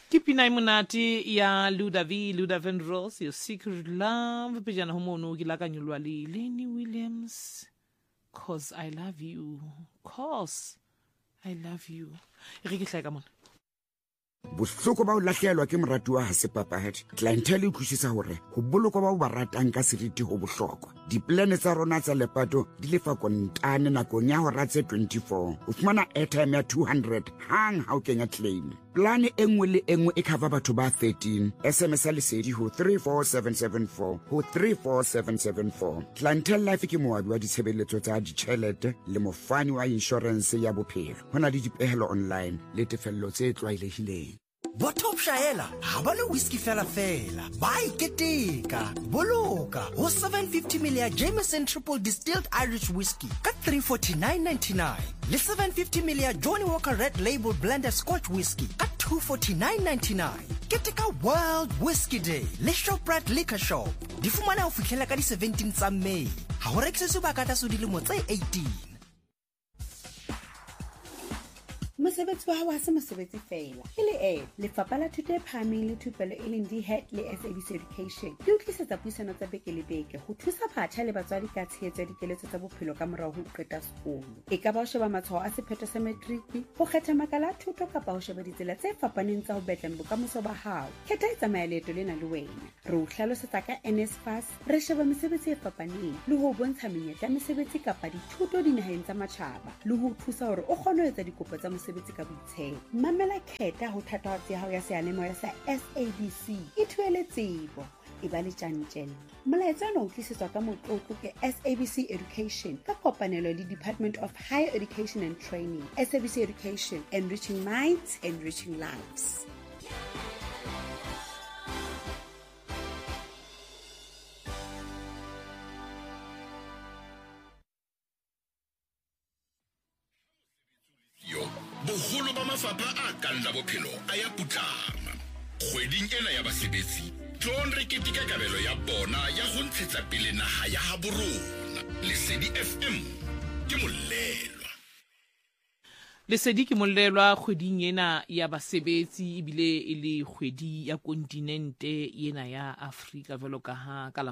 Ke pina e monate ya Luda Van Rose, Your Secret Love, pejana ho mono ke lakanyolwa le Lenny Williams, Cause I Love You, Cause I Love You. Re ke hlaeka mona. Bohloko ba o lahlehelwa ke moratuwa ha se papadi. Clientele e utlwisisa hore ho bolokwa ba o ba ratang ka seriti ho bohlokwa. Diplane tsa rona tsa lepato di lefa kontane nakong ya hora tse 24. O fumana airtime ya 200 hang ha o kenya claim. Plane e nngwe le e nngwe e cover batho ba 13. SMS ya lesedi ho 34774 ho 34774. Clientele Life ke moabi wa ditshebeletso tsa ditjhelete le mofani wa insurance ya bophelo. Hona le dipehelo online le tefello tse tlwaelehileng. Botop Shaela, habale whisky fela. Buy keteka, boloka. Ho 750ml Jameson Triple Distilled Irish Whiskey, ka 349.99. Le 750ml Johnny Walker Red Label Blended Scotch Whiskey, ka 249.99. Keteka World Whiskey Day, le Shoprite Liquor Shop. Di fumana ho fihlela ka di 17 tsa May. Ha ho rekisetswe bakata so dilemo tse 18. Mosebetsi wa hao ha se mosebetsi fela. Ele lefapha la thuto e phahameng le thupelo e leng DHET le SABC Education di utlwisetsa puisano tsa beke le beke ho thusa batjha le batswadi ka tshehetso ya dikeletso tsa bophelo ka morao ho qeta sekolo. E ka ba ho sheba matshwao a sephetho sa matriki, ho kgetha makala a thuto kapa ho sheba ditsela tse fapaneng tsa ho betla bokamoso ba hao. Khetha e tsamaya leeto lena le wena. Re o hlalosetsa ka NSFAS, re sheba mesebetsi e fapaneng le ho bontsha menyetla ya mesebetsi kapa dithuto dinaheng tsa matjhaba le ho thusa hore o kgone ho etsa dikopo tsa mosebetsi ka boitshepo. Mamela khetha ho thatohatsi ya hao ya seyalemoya sa SABC. E thuele tsebo, e ba le tjantjelle. Molaetsa ona o tlisetswa ka motlotlo ke SABC Education ka kopanelo le Department of Higher Education and Training. SABC Education, enriching minds, enriching lives. Boholo ba mafapha a kang la bophelo a ya putlama. Kgweding ena ya basebetsi, John re ketika kabelo ya bona ya ho ntshetsa pele naha ya habo rona. Lesedi FM ke molelwa. Lesedi ke molelwa kgweding ena ya basebetsi ebile e le kgwedi ya kontinente ena ya Afrika velo ka ha ka la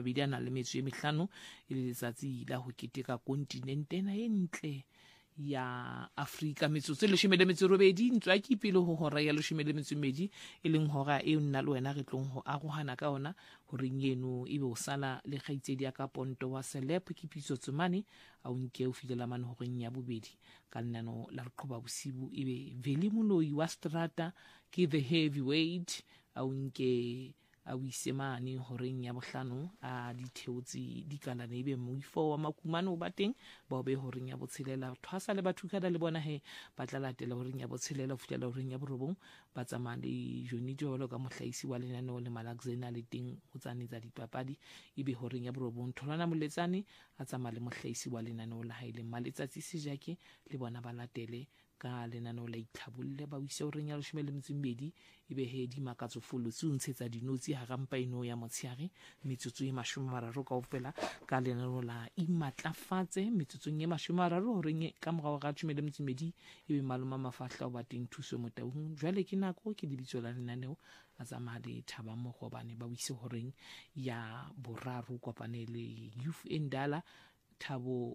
25 e le letsatsi la ho keteka kontinente ena e ntle ya Afrika. Metsotso e 18 ntswa ke pele ho hora ya 12 e leng hora e nna le wena re tlong ho arohana ka ona hore eno e be o sala le kgaitsedi ya ka ponto wa Celeb ke pitso tsomane a o nke o filela mane hore ya bobedi ka lenano la re qoba bosibu e be Veli Moloi wa Strata ke the heavyweight a o nke a wisemane horeng ya bohlano a ditheotsi dikalane ebe moifo wa makumane o bateng ba be horeng ya botshelela thwasa le bathukana le bona he ba tla latela horeng ya botshelela ho fitela horeng ya borobong ba tsamaya le Johnny Jolo ka mohlaisi wa lenaneo le Malakzena le teng ho tsanetsa dipapadi ebe horeng ya borobong Tholwana Moletsane a tsamaya le mohlaisi wa lenaneo la haile Maletsatsi Sejake le bona ba latele ka lenaneo la itlhabolle ba wise horeng ya 12 ebe he di makatso folotsi o ntshetsa dinotsi ha rampa eno ya motshiare metsotso e 30 kaofela ka lenaneo la imatlafatse metsotso e 30 horeng ka morao ga 12 ebe maloma mafahla o bateng thuso motaung jwale ke nako ke dibitso la lenaneo a tsamaya le Thaba Mogobane ba wise horeng ya boraro kopane le Youth Endala Thabo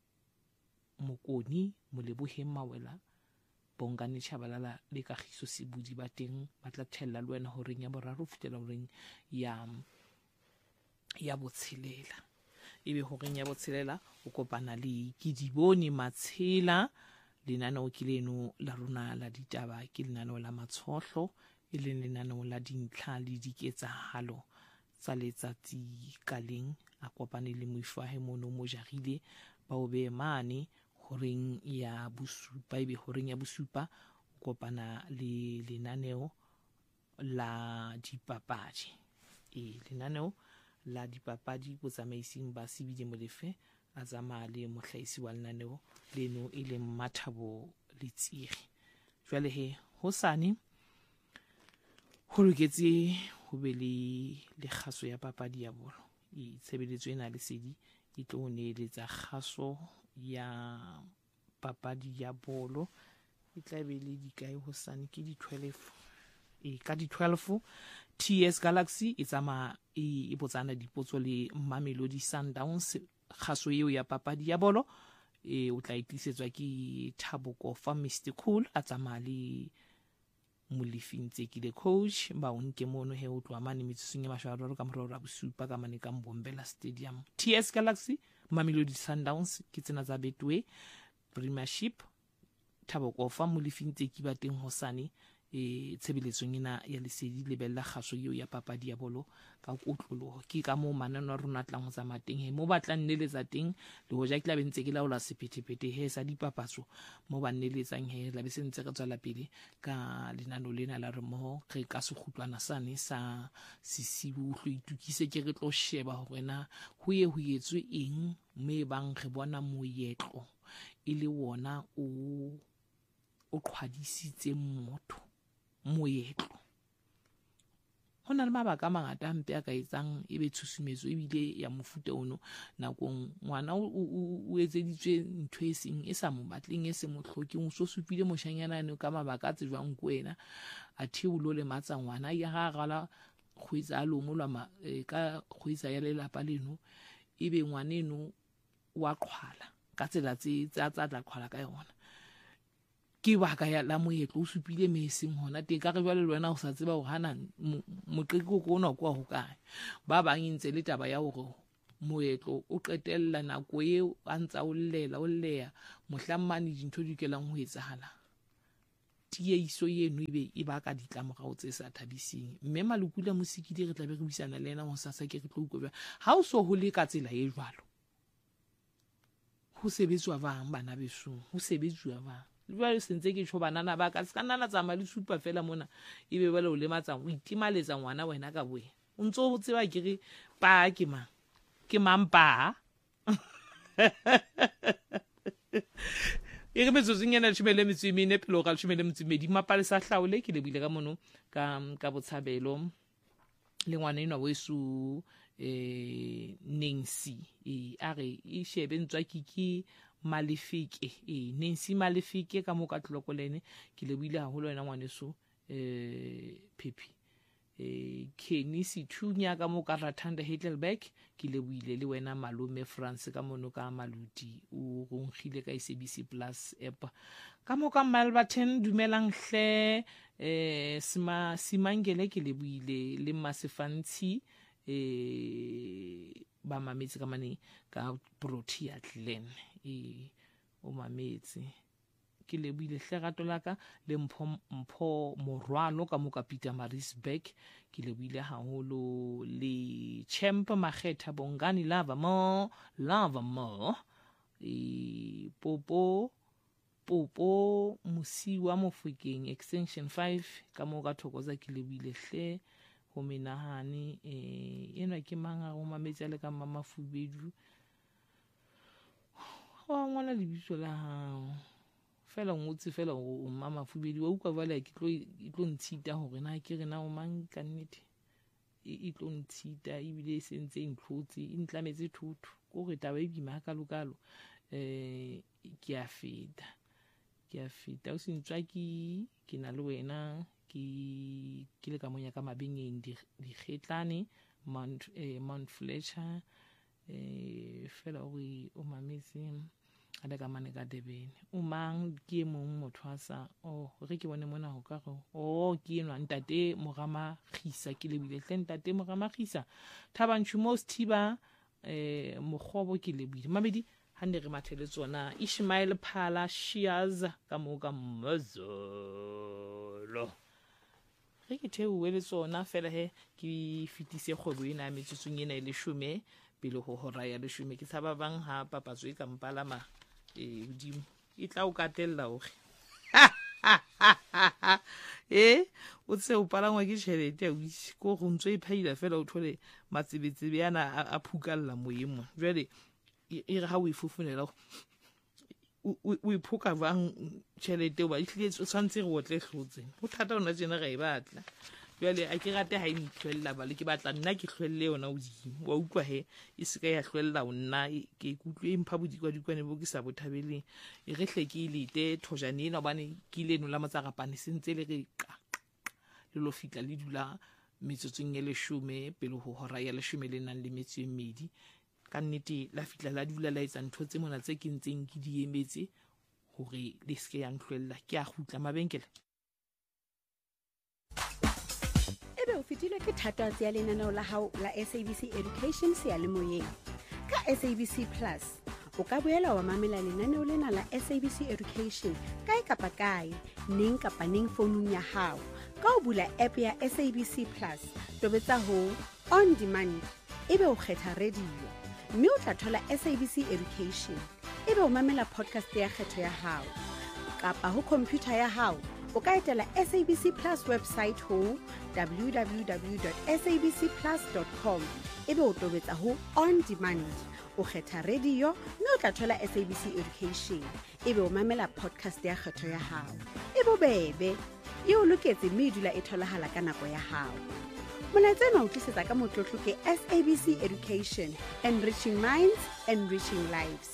Mokoni Molebohe Mawela Bongane Chabalala le Kagiso Sebudi ba teng ba tla thella le wena horeng ya boraro fitela horeng ya botshelela ebe horeng ya botshelela o kopana le Kidibone Matshela lenaneo ke leno la rona la ditaba ke lenaneo la matshohlo e leng lenaneo la dintlha le diketsahalo tsa letsatsi kaleng a kopane le moifwahe mono mo jagile ba o be mane horeng ya bosupa ebe horeng ya bosupa o kopana le lenaneo la dipapadi lenaneo la dipapadi botsamaising ba Sibile Molefe a tsamaya le mohlaisi wa lenaneo leno e leng Mathabo Letsiri jwale he hosane ho loketse ho be le kgaso ya papadi ya bolo e tshebeletso ena le sedi e tlo neeletsa kgaso ya papadi ya bolo e tla be le dikae hosane ke di 12 ka di 12 TS Galaxy e tsama e botsana dipotso le Mamelodi Sundowns kgaso eo ya papadi ya bolo o tla itlisetswa ke Thabo Kofa Mr Cool a tsama le Molifintse ke le coach ba o nke mono he o tloa mane metseng ya mashwaro ka morero ra bosupa ka mane ka Mbombela Stadium. TS Galaxy Mamelodi Sundowns ke tsena tsa Betway Premiership. Thabo Kofa Molifintse ke ba teng hosane tshebeletsong ena ya Lesedi lebella kgaso eo ya papadi ya bolo ka kotloloho ke ka mo manano a rona tlang ho tsamaya teng he mo batlang neletsa teng le hoja ke tla bentse ke laola sephethephethe he sa dipapatso mo ba neletsang he la be se ntse re tswela pele ka lenano lena la re mo re ka se khutlwana sane sa sisibu hlo itukise ke re tlo sheba hore na ho ye ho etswe eng me bang re bona moyetlo ile wona o qhwadisitse motho moyetlo hona le mabaka mangata mpe a ka etsang ebe tshusumetso ebile ya mofuta ono nakong ngwana o etseditswe ntho e seng e sa mo batleng e se mo hlokeng o so supile moshanyana ne ka mabaka a tsejwang kwena a thiulo le matsa ngwana ya ga gala khuitsa lo molwa ka khuitsa ya lelapa leno ebe ngwaneno wa qhwala ka tsela tsa tla qhwala ka yona ke baka ya la moyetlo o supile me seng hona teng ka re jwa le lwana o sa tseba ho hana moqeko ko ona kwa ho kae ba bang intse le taba ya hore moyetlo o qetella nako e a ntsa o leya mohlammane dintho di kelang ho etsahala tiehiso yeno ebe e baka ditlamorao tse sa thabising mme Malukula Mosikidi re tla be re buisana le ena ho sasa ke re tlo utlwa ha o so ho le ka tsela e jwalo ho sebetswa bang bana beso ho sebetswa bang jwale sentse ke tsho banana ba ka ska nana tsama le supa fela mona ebe bale o lematsa o itimaletsa ngwana wena ka boe o ntso o tseba ke re pa ke mampa e re metso tsingena tshimele metsimi ne pelo ga tshimele metsimi di mapale sa hlaole ke le bile ka mono ka botshabelo le ngwana ena wesu Nancy a re e shebe ntswa ke Malefike Nancy Malefike ka mo ka tlokolene ke le buile ha holo wena ngwaneso Pepi Kenny Sithunya ka mo ka Rathanda Heidelberg ke le buile le wena Malume France ka mono ka Maludi o rongile ka SABC Plus app ka mo ka Malbaten dumelang hle Simangele ke le buile le Masefanti ba mametsi ka mane ka Protea Glen o mametsi ke le buile hlerato laka le mpho morwalo ka mo ka Peter Marisburg ke le buile haholo le Champ Makgetha Bongani lava mo popo Musiwa Mofokeng extension 5 ka mo ka Thokoza ke le buile hle ho menahane ena ke manga go mametsi le ka Mama Fubedu wa ngwana le bitso la hao fela ngotse fela o Mama Fubedu wa uka vale ke tlo ntshita hore na ke rena o mang ka nnete e tlo ntshita ebile sentse intlotse intlametse thuthu go re taba e bima ka lokalo ke a feta o sentswa ke na le wena ke le ka monya ka mabengeng di kgetlane Mount Fletcher fela o mametse a le ka mane ka Durban o mang ke mong motho a sa re ke bone mona ho ka go ke enwa ntate Mogama Khisa ke le bile hle ntate Mogama Khisa Thabantshu most thiba moghobo ke le bile mamedi hande re mathele tsona Ishmael Phala Shiaz ka mo ka Mazolo re ke theowe le tsona fela he ke fitise kgwebo ena metsutsung ena ile 10 pele ho hora ya 10 ke tsaba bang ha papatso e ka mpalama hodimo e tla o katella hore o tse o palangwa ke tšhelete o go ntso e phaila fela o thole matsebetsebe yana a phukalla moyemo jwale e re ha o ifufunela o iphoka bang tšhelete o ba itlile tshwantse re otle hlotse o thata ona tsena ga e batla jwale a ke rate ha e ntlhwella ba le ke batla nna ke hlwelle yona odimo wa utlwa he e se ka ya hlwella o nna ke ikutlwe e mpha bodikwadikwane bo ke sa bothabeleng e re hle ke ilete thojane ena bane ke ile no la motsarapane sentse le re le lo fitla le dula metsotsong ya 10 pele ho hora ya 12 ka nnete la fitla la dula la etsa ntho tse mona tse ke ntseng ke di emetse hore le se ya ntlwella ke a gutla mabenkele. Ebe o fetilwe ke thatohatsi ya lenaneo la hao la SABC Education seyalemoyeng. Ka SABC Plus o ka boela wa mamela lenaneo lena la SABC Education kae kapa kae, neng kapa neng founung ya hao. Ka o bula app ya SABC Plus, tobetsa ho On Demand, ebe o kgetha radio. Mme o tla thola SABC Education. Ebe o mamela podcast ya kgetho ya hao. Kapa ho computer ya hao, o ka etela SABC Plus website ho www.sabcplus.com. Ebe o tobetsa ho On Demand. O kgetha radio, mme o tla thola SABC Education. Ebe o mamela podcast ya kgetho ya hao. Ebe o bebe, e o loketse mme e dula e tholahala ka nako ya hao. Molaetsena o tlisetsa ka motlotlo ke SABC Education, enriching minds, enriching lives.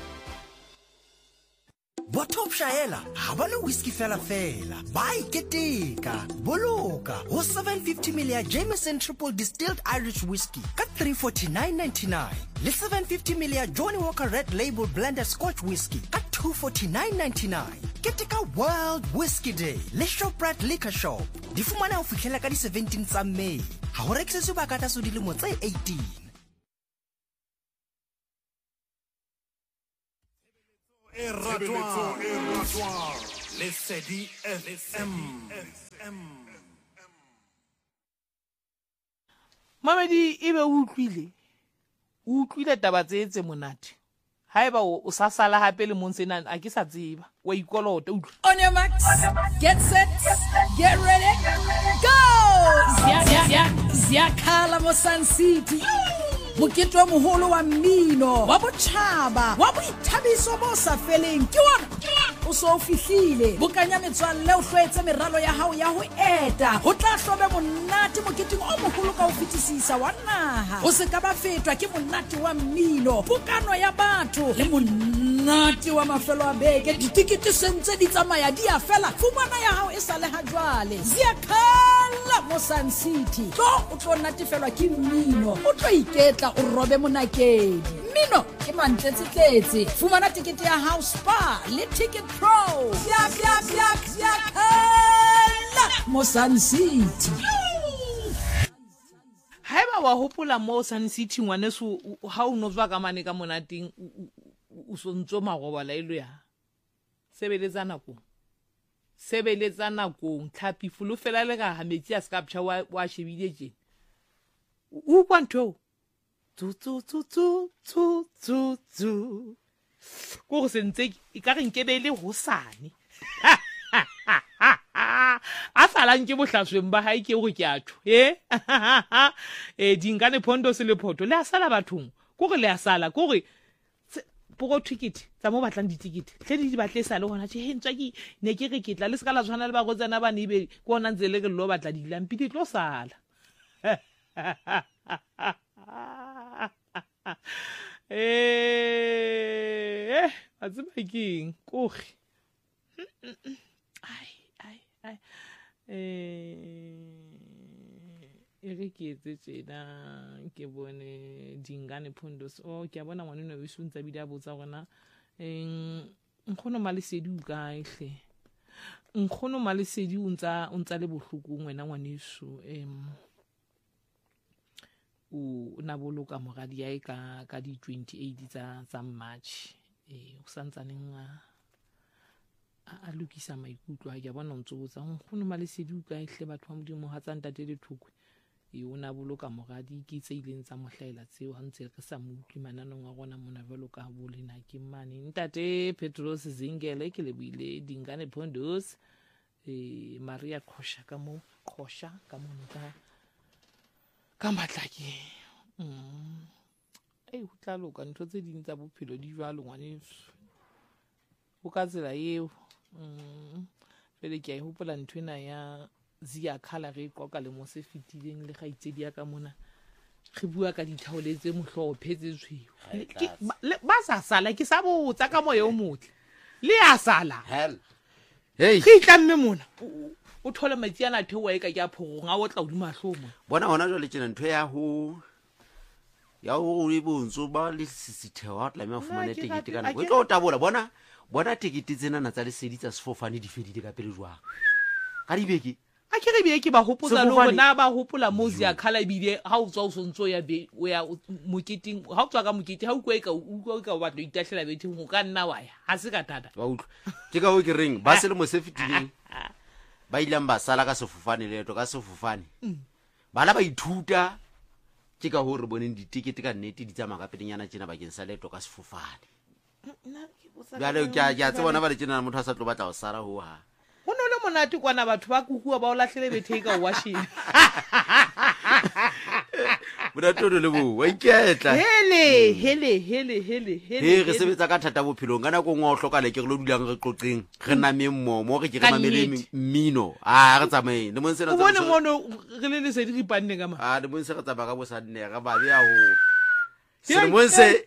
Botop Shaela, habana whisky fela, ba iketeka, boloka, ho 750ml Jameson Triple Distilled Irish Whiskey, ka 349.99, le 750ml Johnny Walker Red Label Blended Scotch Whiskey, ka 249.99. Keteka World Whiskey Day, le Shoprite Liquor Shop, di fumana ho fihlela ka di 17 tsa May, ha ho rekisetswe bakata so dilemo tse 18. Lesedi FM. Mamedi ebe o utlwile taba tse monate. Haeba o sa sala hape le monsena a ke sa tseba wa ikolota utlwa. On your marks, get set, get ready, go! Ziyakhala mo Sun City. Mokete wa moholo wa mmino wa botjhaba wa boithabiso bo sa feleng ke wona o so fihlile bokanya metswalle o hlwetse meralo ya hao ya ho eta ho tla hlobe monate moketeng o moholo ka ho fetisisa wa naha o se ka ba fetwa ke monate wa mmino bokano ya batho le monate wa mafelo a beke ditikete sentse di tsamaya di a fela fumana ya hao e sale ha jwale Ziyakhala mo Sun City o tlo natefelwa ke mmino o tlo iketla o robe monakedi mmino ke mantletsetletse fumana tikete ya House Spa le Ticket Pro Ziyakhala mo Sun City. Haeba wa hopola mo Sun City ngwaneso ha o no tswa ka mane ka monateng o sontso magobala ilo ya sebeletsa nakong tlhapi fulu fela le ga ha metsi a ska ptsha wa shebile tjena o kwantho tu go sentse e ka re nkebele hosane a salang ke bohlasweng ba hae ke go ke atho dingane phondo se le photo le a sala bathong go re le a sala go re poko ticket tsa mo batlang ditikete hle di batle sa le hona tje hentswa ke ne ke re ke tla le ska la tshwana le ba go tsena ba ne be go ona ntse le ke lo batla di lampi di tlo sala a tseba keng koge e re ke etse tsena ke bone dingane phondos ke a bona ngwane no e suntsa bidi a botsa gona nkgono malesedi u kae hle nkgono malesedi o ntsa le bohloko ngwena ngwaneso o na boloka moradi ya ka di 28 tsa March o santsaneng a lokisa maikutlo a ke bona ntse o tsa nkgono malesedi u kae hle batho ba modimo ha tsa ntate le thukwe o na boloka moradi ke tse ileng tsa mohlaela tseo ha ntse re sa mo utlwi mananong a gona mona velo ka bolena ke mane ntate Petros Zingele ke le buile dingane phondos Maria Khosha ka mo ka matlake ho tla loka ntho tse ding tsa bophelo di jwalo ngwaneso o ka tsela eo pele ke a hopola nthwena ya Ziyakhala re qoqa le mo se fitileng le gaitsedi ya ka mona re bua ka dithaoletse mohlo o phetse tshweu ba sa sala ke sa botsa ka moya o motle le a sala hell ge itlamme mona o thola matsi ana theoa e ka ke a phogong a o tla odima tlhomo bona gona jwale tsena ntho ya go e bontso ba le sisitheo wa tlamme a fumane tekete ka nako e tlo tabola bona tekete tsenana tsa lesedi tsa sefofane di fedile ka pele jwang ka dibeke a ke re beke ba hopotsa le gore na ba hopola mozi ya khala ebile ha o tswa o sontso ya o ya moketing ha o tswa ka mokete ha o kwa ka batla o itahlela betheng go ka nna wa ya ha se ka tata ba utlwa ke ka o ke reng ba se le mo se fetileng ba ilang ba sala ka sefofane leeto ka sefofane bana ba ithuta ke ka ho re boneng ditikete ka nnete di tsamaya ka pelenyana tjena bakeng sa leeto ka sefofane bjale ke a tsebona ba le tjena motho a sa tlo batla go sara ho ha go no le monate kwana batho ba kukua ba o latlhele betheng ka washing monate o le bo wa iketla hele re sebetsa ka thata bophelong ka nako ngwe o hlokale ke re lo dulang re qoqeng re nameng mmomo re ke re mamele mmino re tsamaye le monsena o bone mono re le lesedi re ipanne ka ma le monse re tsamaya ka bosadnega ba be a ho se monse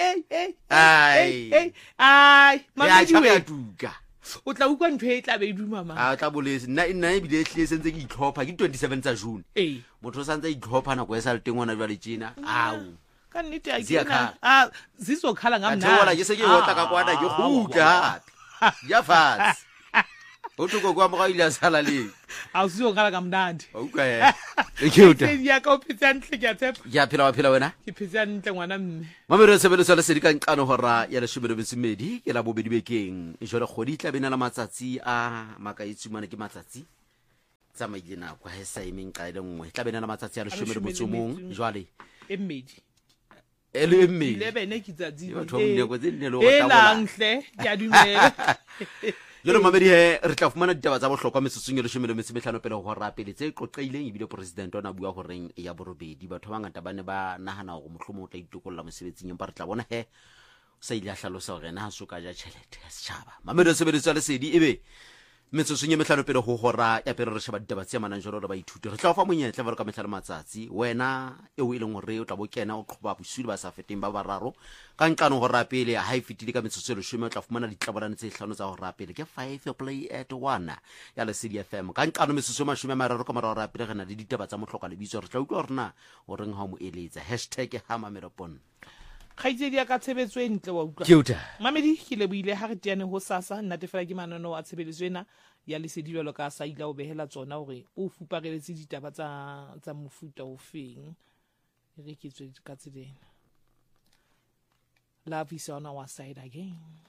mamedi ya tuka o tla ukwa ntho e tla be dumama tla bolese nna e bile ehlile sentse ke itlhopha ke 27 tsa June motho o santse itlhopha nako e sa le teng ona jwale tjena ka nnete a kena zizokhala ngamna ke se ke hotla ka kwana ke gutla ya fast o tlo kwa mo ga ile sala le a zizokhala kamnandi okay cute ya ka o phitsa ntle ke a tshepa ya phela wena ke phitsa ntle ngwana mme mamere sebeleso le sedi ka nkano hora ya le shobelo besimedi ke la bobedi bekeng jole kgodi tla bena la matsatsi a makaitsumana ke matsatsi tsamaile nako ha sa imeng ka ile nngwe tla bena la matsatsi a le shobelo botsomong jwale emmedi ele mme le bene ke tsatsi batho mne go tse nne le go tabola elanhle ke a dumela jolo mamedi he re tla fumana ditaba tsa bohlokwa metsotsong e le shomelo metsemetlhano pele go rapele tse qoqeileng ebile president ona bua goreng ya borobedi batho ba ngata ba ne ba nahana gore mohlomong o tla itokolla mosebetsing empa re tla bona he sa ile a hlalosa gore na so ka ja tšhelete ya setšhaba mamedi sebediswa le sedi ebe metsotsong e metlhano pele go gora ya pele re sheba ditaba tse manang jolo le ba ithuti re tla fa monyetla ba re ka metlhano matsatsi wena e o ileng gore o tla bo kena o tlhoba bosudi ba sa feteng ba bararo ka nkano go rapele ha e fitile ka metsotso le shome o tla fumana ditlabolane tse hlano tsa go rapele ke 5 play at 1 ya le CDFM ka nkano metsotso mashome mararo ka mara go rapele gena le ditaba tsa mohloka le bitso re tla utlwa rena o reng ha mo eletsa #hamamelopon khaitsedi ya ka tshebetso e ntle wa utlwa mamedi ke le buile ha re tiane ho sasa nna tefela ke manano a tshebetso ena ya lesedi jwalo ka sa ila o behela tsona hore o fupareletse ditaba tsa mofuta o feng re ke tswe ka tseleng love is on our side again.